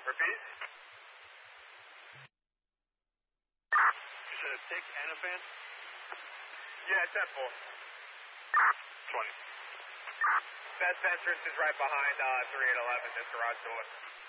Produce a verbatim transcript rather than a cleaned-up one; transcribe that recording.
Repeat. You said a tick and a fan? Yeah, ten four. twenty. Best entrance is right behind uh, three eight eleven, this garage door.